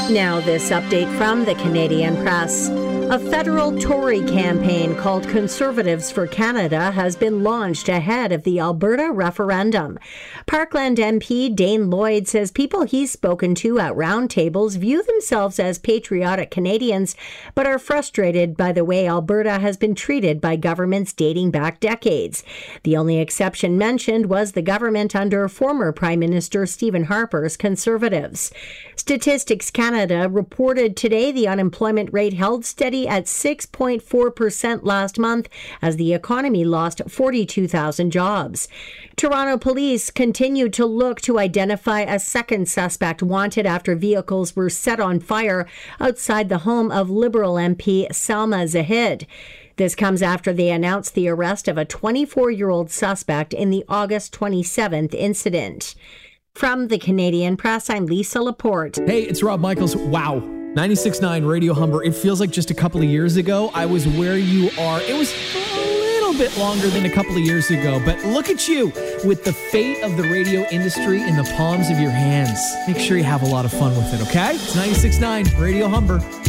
Now this update from the Canadian Press. A federal Tory campaign called Conservatives for Canada has been launched ahead of the Alberta referendum. Parkland MP Dane Lloyd says people he's spoken to at roundtables view themselves as patriotic Canadians, but are frustrated by the way Alberta has been treated by governments dating back decades. The only exception mentioned was the government under former Prime Minister Stephen Harper's Conservatives. Statistics Canada reported today the unemployment rate held steady at 6.4% last month as the economy lost 42,000 jobs. Toronto police continued to look to identify a second suspect wanted after vehicles were set on fire outside the home of Liberal MP Salma Zahid. This comes after they announced the arrest of a 24-year-old suspect in the August 27th incident. From the Canadian Press, I'm Lisa Laporte. Hey, it's Rob Michaels. Wow. 96.9 Radio Humber. It feels like just a couple of years ago I was where you are. It was a little bit longer than a couple of years ago, but look at you with the fate of the radio industry in the palms of your hands. Make sure you have a lot of fun with it, okay? It's 96.9 Radio Humber.